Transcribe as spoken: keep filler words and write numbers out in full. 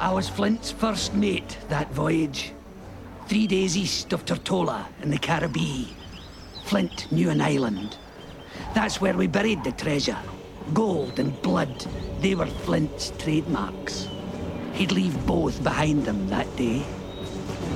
I was Flint's first mate that voyage. Three days east of Tortola in the Caribbean. Flint knew an island. That's where we buried the treasure. Gold and blood, they were Flint's trademarks. He'd leave both behind him that day.